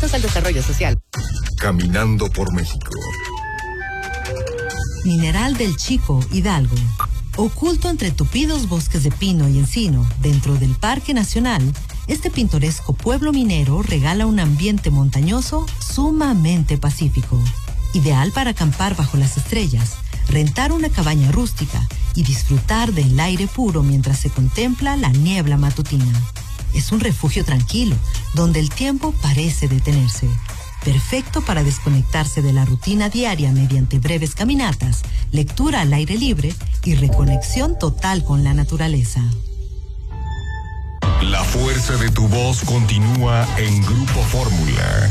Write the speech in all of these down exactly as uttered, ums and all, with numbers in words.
adscritos al desarrollo social. Caminando por México. Mineral del Chico, Hidalgo. Oculto entre tupidos bosques de pino y encino, dentro del Parque Nacional, este pintoresco pueblo minero regala un ambiente montañoso sumamente pacífico. Ideal para acampar bajo las estrellas, rentar una cabaña rústica y disfrutar del aire puro mientras se contempla la niebla matutina. Es un refugio tranquilo, donde el tiempo parece detenerse. Perfecto para desconectarse de la rutina diaria mediante breves caminatas, lectura al aire libre y reconexión total con la naturaleza. La fuerza de tu voz continúa en Grupo Fórmula.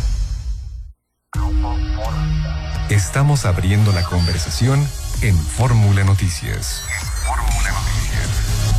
Estamos abriendo la conversación en Fórmula Noticias. Fórmula Noticias.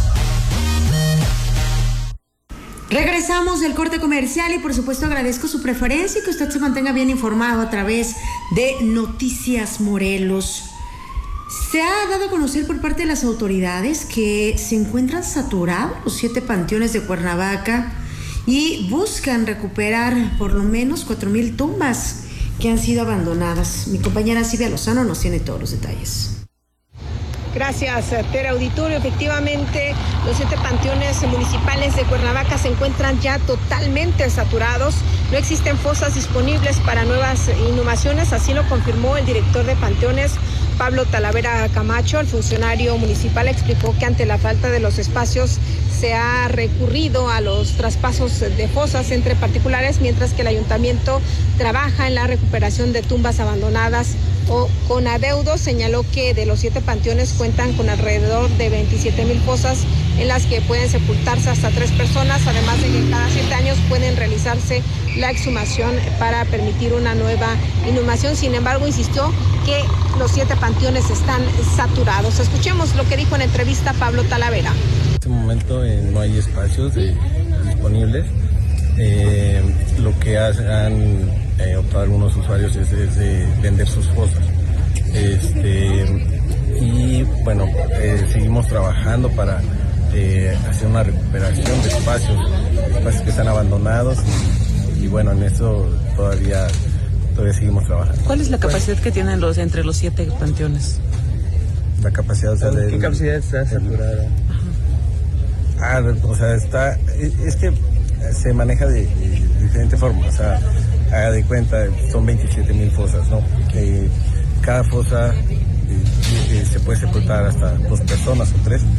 Regresamos del corte comercial y por supuesto agradezco su preferencia y que usted se mantenga bien informado a través de Noticias Morelos. Se ha dado a conocer por parte de las autoridades que se encuentran saturados los siete panteones de Cuernavaca y buscan recuperar por lo menos cuatro mil tumbas que han sido abandonadas. Mi compañera Silvia Lozano nos tiene todos los detalles. Gracias, Tere Auditorio. Efectivamente, los siete panteones municipales de Cuernavaca se encuentran ya totalmente saturados. No existen fosas disponibles para nuevas inhumaciones, así lo confirmó el director de panteones, Pablo Talavera Camacho. El funcionario municipal explicó que ante la falta de los espacios se ha recurrido a los traspasos de fosas entre particulares, mientras que el ayuntamiento trabaja en la recuperación de tumbas abandonadas o con adeudos. Señaló que de los siete panteones cuentan con alrededor de veintisiete mil fosas en las que pueden sepultarse hasta tres personas, además de que cada siete años pueden realizarse la exhumación para permitir una nueva inhumación. Sin embargo, insistió que los siete panteones están saturados. Escuchemos lo que dijo en entrevista Pablo Talavera. En este momento eh, no hay espacios de, disponibles. Eh, lo que han eh, optado algunos usuarios es, es de vender sus fosas. Este, y bueno, eh, seguimos trabajando para eh, hacer una recuperación de espacios, espacios que están abandonados y, y bueno, en eso todavía, todavía seguimos trabajando. ¿Cuál es la capacidad bueno, que tienen los entre los siete panteones? La capacidad, o sea, ¿Qué del, capacidad está saturada? Ah, o sea, está, es, es que se maneja de, de diferente forma, o sea, haga de cuenta, son veintisiete mil fosas, ¿no? Que cada fosa eh, eh, se puede sepultar hasta dos personas o tres,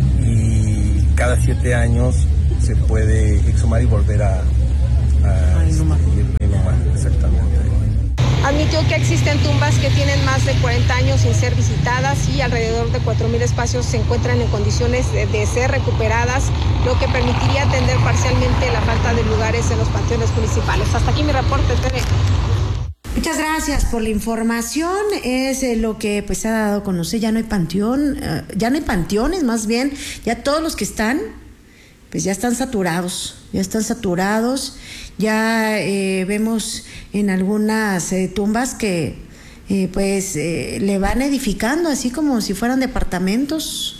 y cada siete años se puede exhumar y volver a, a, a inhumar. inhumar, exactamente. Admitió que existen tumbas que tienen más de cuarenta años sin ser visitadas y alrededor de cuatro mil espacios se encuentran en condiciones de, de ser recuperadas, lo que permitiría atender parcialmente la falta de lugares en los panteones municipales. Hasta aquí mi reporte, Tere. Muchas gracias por la información. Es eh, lo que pues se ha dado a conocer. Ya no hay panteón, uh, ya no hay panteones, más bien, ya todos los que están, pues ya están saturados, ya están saturados. Ya eh, vemos en algunas eh, tumbas que eh, pues eh, le van edificando así como si fueran departamentos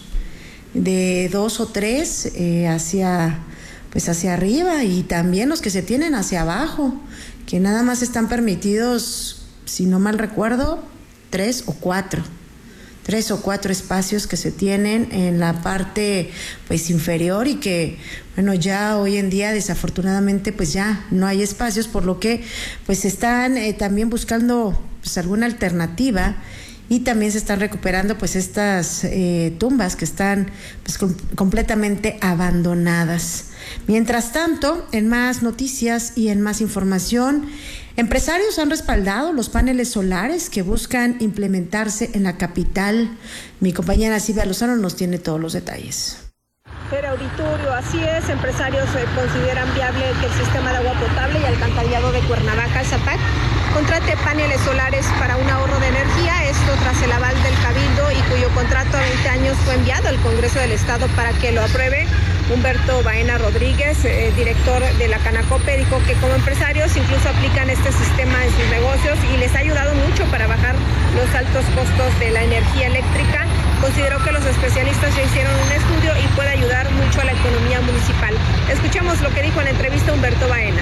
de dos o tres eh, hacia pues hacia arriba, y también los que se tienen hacia abajo, que nada más están permitidos, si no mal recuerdo, tres o cuatro. tres o cuatro espacios que se tienen en la parte pues inferior, y que bueno, ya hoy en día desafortunadamente pues ya no hay espacios, por lo que pues están eh, también buscando pues alguna alternativa, y también se están recuperando pues estas eh, tumbas que están pues com- completamente abandonadas. Mientras tanto, en más noticias y en más información, empresarios han respaldado los paneles solares que buscan implementarse en la capital. Mi compañera Silvia Lozano nos tiene todos los detalles. Tere Auditorio, así es, empresarios eh, consideran viable que el sistema de agua potable y alcantarillado de Cuernavaca, el SAPAC, contrate paneles solares para un ahorro de energía, esto tras el aval del Cabildo y cuyo contrato a veinte años fue enviado al Congreso del Estado para que lo apruebe. Humberto Baena Rodríguez, eh, director de la Canacope, dijo que como empresarios incluso aplican este sistema en sus negocios y les ha ayudado mucho para bajar los altos costos de la energía eléctrica. Consideró que los especialistas ya hicieron un estudio y puede ayudar mucho a la economía municipal. Escuchemos lo que dijo en la entrevista Humberto Baena.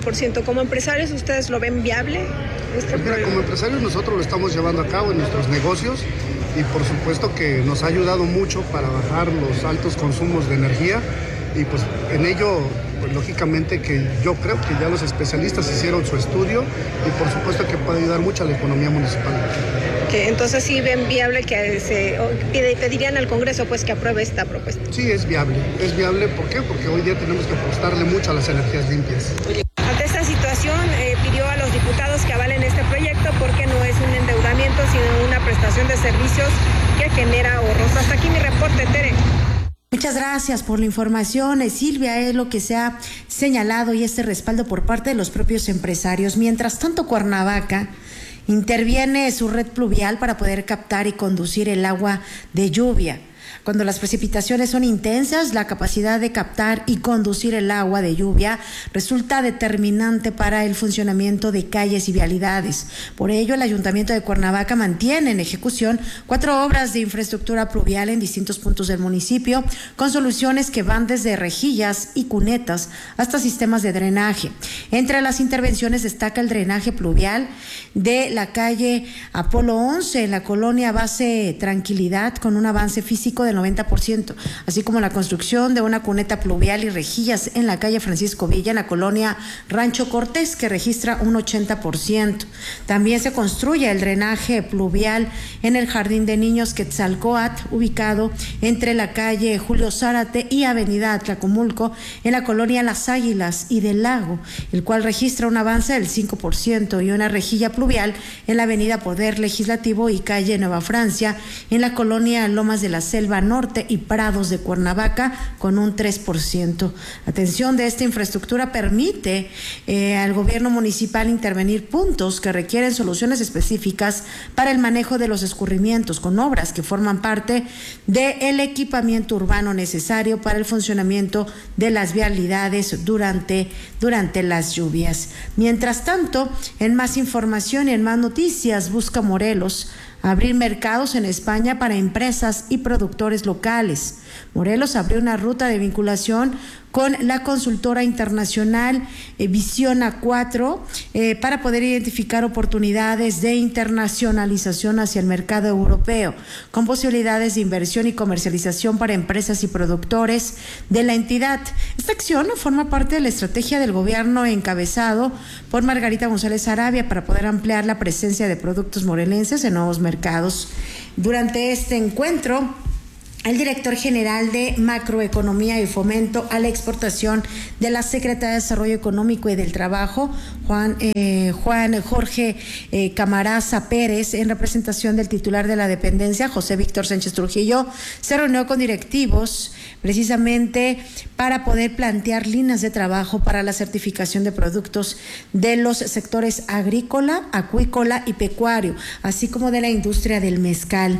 por ciento. Como empresarios, ¿ustedes lo ven viable? Este Mira, como empresarios nosotros lo estamos llevando a cabo en nuestros negocios y por supuesto que nos ha ayudado mucho para bajar los altos consumos de energía y pues en ello, pues lógicamente que yo creo que ya los especialistas hicieron su estudio y por supuesto que puede ayudar mucho a la economía municipal. Que entonces sí ven viable que se pedirían al Congreso pues que apruebe esta propuesta. Sí, es viable, es viable, ¿por qué? Porque hoy día tenemos que apostarle mucho a las energías limpias. Ante esta situación eh, pidió a los diputados que avalen este proyecto porque no es un endeudamiento sino una prestación de servicios que genera ahorros. Hasta aquí mi reporte, Tere. Muchas gracias por la información, eh, Silvia. Es lo que se ha señalado y este respaldo por parte de los propios empresarios. Mientras tanto, Cuernavaca interviene su red pluvial para poder captar y conducir el agua de lluvia. Cuando las precipitaciones son intensas, la capacidad de captar y conducir el agua de lluvia resulta determinante para el funcionamiento de calles y vialidades. Por ello, el Ayuntamiento de Cuernavaca mantiene en ejecución cuatro obras de infraestructura pluvial en distintos puntos del municipio, con soluciones que van desde rejillas y cunetas hasta sistemas de drenaje. Entre las intervenciones destaca el drenaje pluvial de la calle Apolo once en la colonia Base Tranquilidad, con un avance físico del noventa por ciento, así como la construcción de una cuneta pluvial y rejillas en la calle Francisco Villa, en la colonia Rancho Cortés, que registra un ochenta por ciento. También se construye el drenaje pluvial en el Jardín de Niños Quetzalcóatl, ubicado entre la calle Julio Zárate y avenida Atlacomulco, en la colonia Las Águilas y del Lago, el cual registra un avance del cinco por ciento, y una rejilla pluvial en la avenida Poder Legislativo y calle Nueva Francia, en la colonia Lomas de la Selva Norte y Prados de Cuernavaca, con un tres por ciento. La atención de esta infraestructura permite eh, al gobierno municipal intervenir puntos que requieren soluciones específicas para el manejo de los escurrimientos, con obras que forman parte del equipamiento urbano necesario para el funcionamiento de las vialidades durante, durante las lluvias. Mientras tanto, en más información y en más noticias, busca Morelos abrir mercados en España para empresas y productores locales. Morelos abrió una ruta de vinculación con la consultora internacional eh, Visión A cuatro eh, para poder identificar oportunidades de internacionalización hacia el mercado europeo, con posibilidades de inversión y comercialización para empresas y productores de la entidad. Esta acción forma parte de la estrategia del gobierno encabezado por Margarita González Arabia para poder ampliar la presencia de productos morelenses en nuevos mercados. Durante este encuentro, el director general de Macroeconomía y Fomento a la Exportación de la Secretaría de Desarrollo Económico y del Trabajo, Juan, eh, Juan Jorge eh, Camaraza Pérez, en representación del titular de la dependencia, José Víctor Sánchez Trujillo, se reunió con directivos precisamente para poder plantear líneas de trabajo para la certificación de productos de los sectores agrícola, acuícola y pecuario, así como de la industria del mezcal.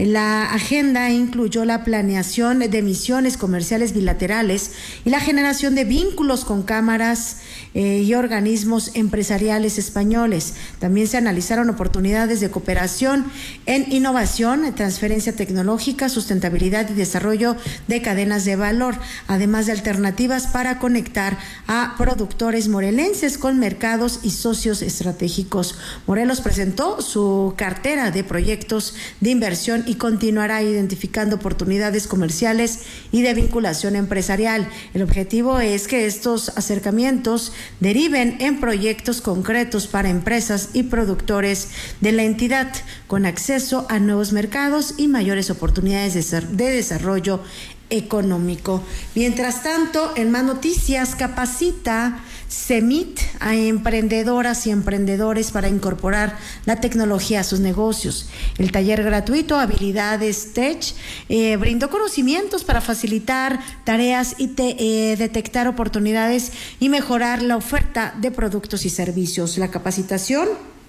La agenda incluyó la planeación de misiones comerciales bilaterales y la generación de vínculos con cámaras eh, y organismos empresariales españoles. También se analizaron oportunidades de cooperación en innovación, transferencia tecnológica, sustentabilidad y desarrollo de cadenas de valor, además de alternativas para conectar a productores morelenses con mercados y socios estratégicos. Morelos presentó su cartera de proyectos de inversión y continuará identificando oportunidades comerciales y de vinculación empresarial. El objetivo es que estos acercamientos deriven en proyectos concretos para empresas y productores de la entidad, con acceso a nuevos mercados y mayores oportunidades de desarrollo económico. Mientras tanto, en más noticias, capacita CEMIT a emprendedoras y emprendedores para incorporar la tecnología a sus negocios. El taller gratuito Habilidades Tech eh, brindó conocimientos para facilitar tareas y te, eh, detectar oportunidades y mejorar la oferta de productos y servicios. La capacitación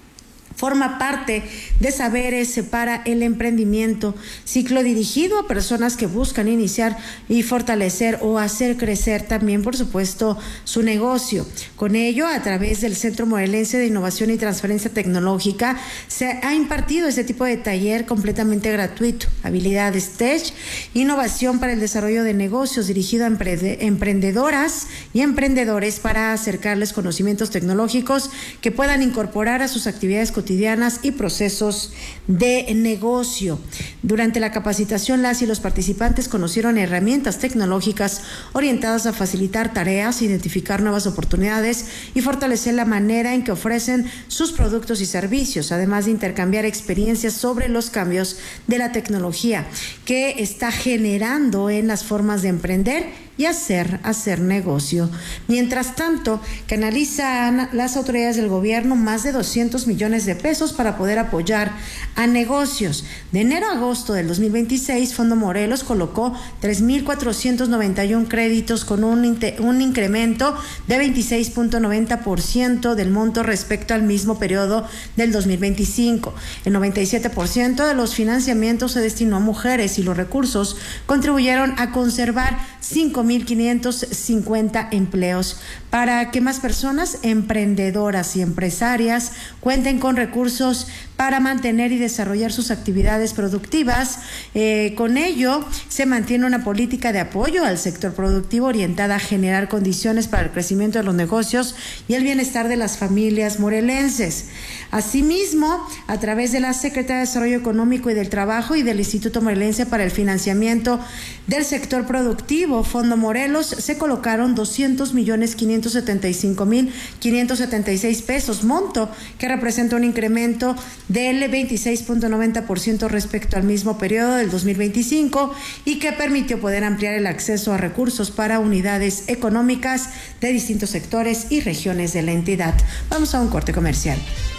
Forma parte de saberes para el emprendimiento, ciclo dirigido a personas que buscan iniciar y fortalecer o hacer crecer también, por supuesto, su negocio. Con ello, a través del Centro Morelense de Innovación y Transferencia Tecnológica, se ha impartido este tipo de taller completamente gratuito, habilidades tech, innovación para el desarrollo de negocios dirigido a emprendedoras y emprendedores para acercarles conocimientos tecnológicos que puedan incorporar a sus actividades cotidianas cotidianas y procesos de negocio. Durante la capacitación, las y los participantes conocieron herramientas tecnológicas orientadas a facilitar tareas, identificar nuevas oportunidades y fortalecer la manera en que ofrecen sus productos y servicios, además de intercambiar experiencias sobre los cambios de la tecnología que está generando en las formas de emprender y hacer, hacer negocio. Mientras tanto, canalizan las autoridades del gobierno más de doscientos millones de pesos para poder apoyar a negocios. De enero a agosto del dos mil veintiséis, Fondo Morelos colocó tres mil cuatrocientos noventa y uno créditos con un, un incremento de veintiséis punto noventa por ciento del monto respecto al mismo periodo del dos mil veinticinco. El noventa y siete por ciento de los financiamientos se destinó a mujeres y los recursos contribuyeron a conservar cinco mil quinientos cincuenta empleos para que más personas emprendedoras y empresarias cuenten con recursos para mantener y desarrollar sus actividades productivas. Eh, con ello, se mantiene una política de apoyo al sector productivo orientada a generar condiciones para el crecimiento de los negocios y el bienestar de las familias morelenses. Asimismo, a través de la Secretaría de Desarrollo Económico y del Trabajo y del Instituto Morelense para el Financiamiento del Sector Productivo, Fondo Morelos, se colocaron doscientos millones quinientos setenta y cinco mil quinientos setenta y seis pesos, monto que representa un incremento del veintiséis punto noventa por ciento respecto al mismo periodo del dos mil veinticinco y que permitió poder ampliar el acceso a recursos para unidades económicas de distintos sectores y regiones de la entidad. Vamos a un corte comercial.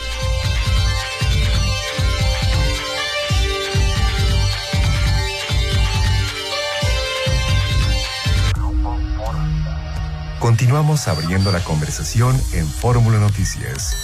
Continuamos abriendo la conversación en Fórmula Noticias.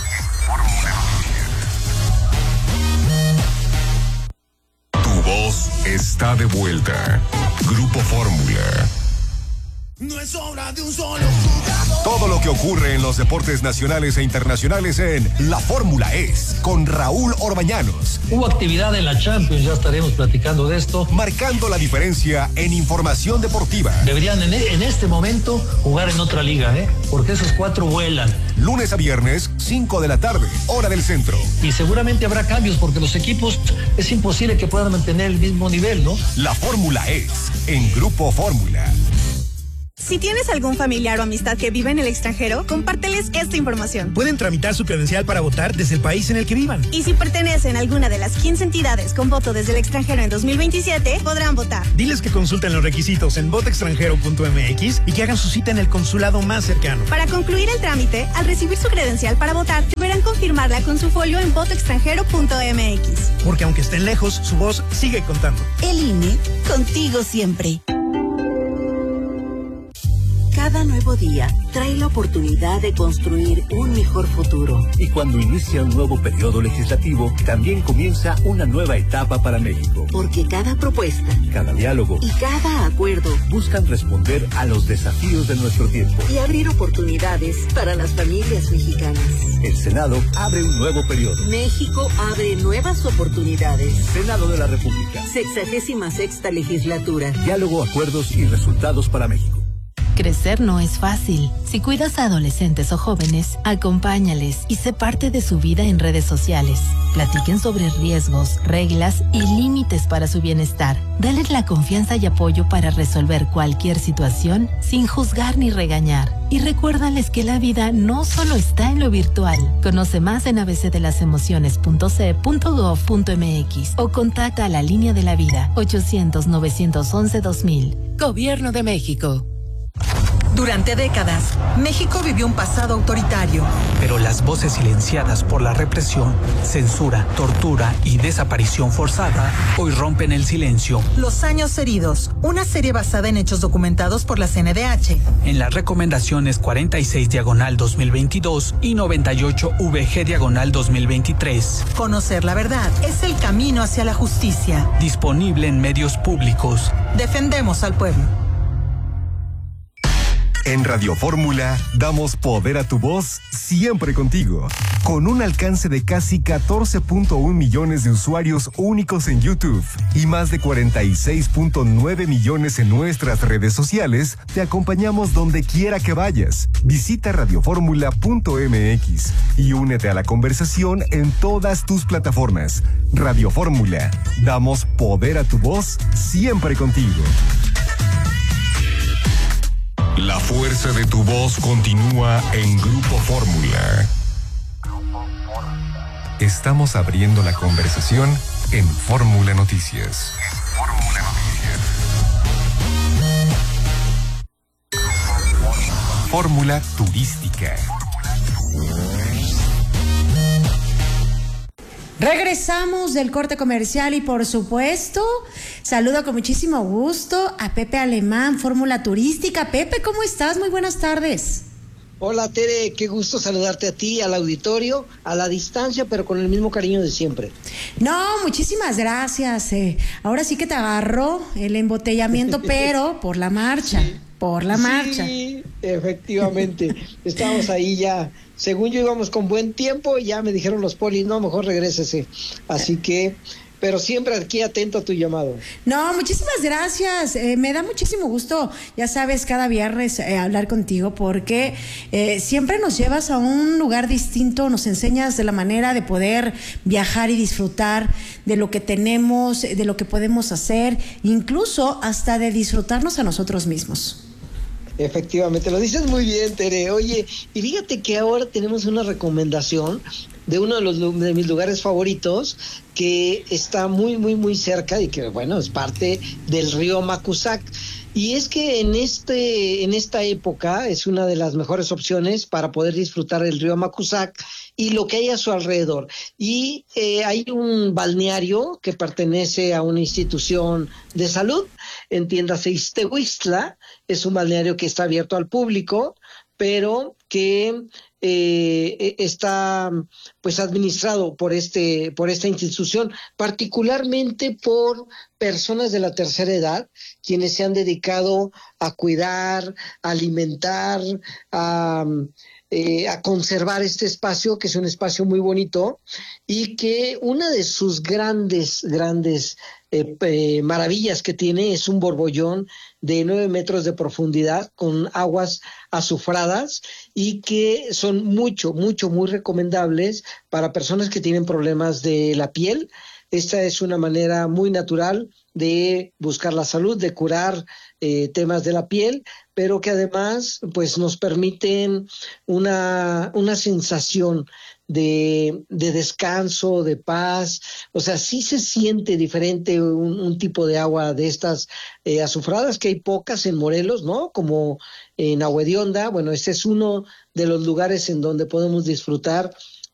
Tu voz está de vuelta. Grupo Fórmula. No es obra de un solo jugador. Todo lo que ocurre en los deportes nacionales e internacionales en La Fórmula Es, con Raúl Orbañanos. Hubo actividad en la Champions, ya estaremos platicando de esto. Marcando la diferencia en información deportiva. Deberían en, en este momento jugar en otra liga, ¿eh? Porque esos cuatro vuelan. Lunes a viernes, cinco de la tarde, hora del centro. Y seguramente habrá cambios porque los equipos es imposible que puedan mantener el mismo nivel, ¿no? La Fórmula Es, en Grupo Fórmula. Si tienes algún familiar o amistad que vive en el extranjero, compárteles esta información. Pueden tramitar su credencial para votar desde el país en el que vivan. Y si pertenecen a alguna de las quince entidades con voto desde el extranjero en dos mil veintisiete, podrán votar. Diles que consulten los requisitos en voto extranjero punto m x y que hagan su cita en el consulado más cercano. Para concluir el trámite, al recibir su credencial para votar, deberán confirmarla con su folio en voto extranjero punto m x. Porque aunque estén lejos, su voz sigue contando. El I N E, contigo siempre. Cada nuevo día trae la oportunidad de construir un mejor futuro. Y cuando inicia un nuevo periodo legislativo, también comienza una nueva etapa para México. Porque cada propuesta, cada diálogo y cada acuerdo buscan responder a los desafíos de nuestro tiempo y abrir oportunidades para las familias mexicanas. El Senado abre un nuevo periodo. México abre nuevas oportunidades. Senado de la República. Sexagésima sexta legislatura. Diálogo, acuerdos y resultados para México. Crecer no es fácil. Si cuidas a adolescentes o jóvenes, acompáñales y sé parte de su vida en redes sociales. Platiquen sobre riesgos, reglas y límites para su bienestar. Dales la confianza y apoyo para resolver cualquier situación sin juzgar ni regañar. Y recuérdales que la vida no solo está en lo virtual. Conoce más en a b c de las emociones punto c e punto gov punto m x o contacta a la línea de la vida ochocientos, novecientos once, dos mil. Gobierno de México. Durante décadas, México vivió un pasado autoritario. Pero las voces silenciadas por la represión, censura, tortura y desaparición forzada hoy rompen el silencio. Los años heridos, una serie basada en hechos documentados por la C N D H. En las recomendaciones cuarenta y seis diagonal dos mil veintidós y noventa y ocho V G diagonal dos mil veintitrés. Conocer la verdad es el camino hacia la justicia. Disponible en medios públicos. Defendemos al pueblo. En Radio Fórmula damos poder a tu voz siempre contigo. Con un alcance de casi catorce punto uno millones de usuarios únicos en YouTube y más de cuarenta y seis punto nueve millones en nuestras redes sociales, te acompañamos donde quiera que vayas. Visita radioformula punto m x y únete a la conversación en todas tus plataformas. Radio Fórmula, damos poder a tu voz siempre contigo. La fuerza de tu voz continúa en Grupo Fórmula. Estamos abriendo la conversación en Fórmula Noticias. Fórmula Noticias. Fórmula Turística. Regresamos del corte comercial y por supuesto saludo con muchísimo gusto a Pepe Alemán, Fórmula Turística. Pepe, ¿cómo estás? Muy buenas tardes. Hola Tere, qué gusto saludarte a ti, al auditorio, a la distancia, pero con el mismo cariño de siempre. No, muchísimas gracias. Eh, ahora sí que te agarró el embotellamiento, pero por la marcha, sí, por la marcha. Sí, efectivamente. Estamos ahí ya. Según yo íbamos con buen tiempo, ya me dijeron los polis, no, mejor regrésese. Así que, pero siempre aquí atento a tu llamado. No, muchísimas gracias. Eh, me da muchísimo gusto, ya sabes, cada viernes eh, hablar contigo porque eh, siempre nos llevas a un lugar distinto, nos enseñas de la manera de poder viajar y disfrutar de lo que tenemos, de lo que podemos hacer, incluso hasta de disfrutarnos a nosotros mismos. Efectivamente, lo dices muy bien, Tere. Oye, y fíjate que ahora tenemos una recomendación de uno de los de mis lugares favoritos que está muy, muy, muy cerca y que, bueno, es parte del río Macusac. Y es que en este en esta época es una de las mejores opciones para poder disfrutar del río Macusac y lo que hay a su alrededor. Y eh, hay un balneario que pertenece a una institución de salud, entiéndase Ixtehuistla, es un balneario que está abierto al público, pero que eh, está pues administrado por este por esta institución, particularmente por personas de la tercera edad, quienes se han dedicado a cuidar, a alimentar, a Eh, a conservar este espacio, que es un espacio muy bonito y que una de sus grandes, grandes eh, eh, maravillas que tiene es un borbollón de nueve metros de profundidad con aguas azufradas y que son mucho, mucho, muy recomendables para personas que tienen problemas de la piel. Esta es una manera muy natural de buscar la salud, de curar eh, temas de la piel, pero que además pues nos permiten una, una sensación de, de descanso, de paz. O sea, sí se siente diferente un, un tipo de agua de estas eh, azufradas, que hay pocas en Morelos, ¿no? Como en Agua Hedionda. Bueno, este es uno de los lugares en donde podemos disfrutar